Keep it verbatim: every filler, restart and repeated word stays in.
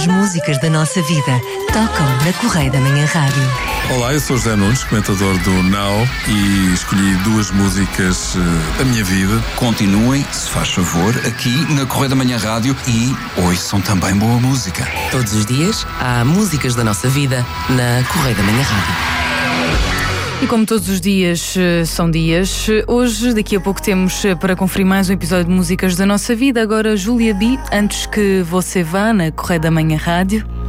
As músicas da nossa vida tocam na Correia da Manhã Rádio. Olá, eu sou José Nunes, comentador do Now, e escolhi duas músicas uh, da minha vida. Continuem, se faz favor, aqui na Correia da Manhã Rádio e ouçam também boa música. Todos os dias há músicas da nossa vida na Correia da Manhã Rádio. E como todos os dias são dias, hoje, daqui a pouco, temos para conferir mais um episódio de Músicas da Nossa Vida. Agora, Júlia B, antes que você vá na Correia da Manhã Rádio.